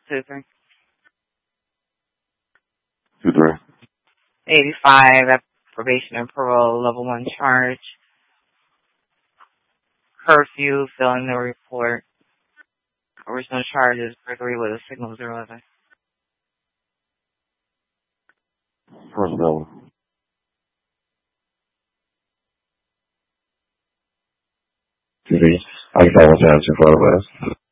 Two, three. 2-3. 85, probation and parole, level 1 charge. Curfew, filling the report. Original charges, burglary with a signal 011. First level. I can find one time 2 photographs.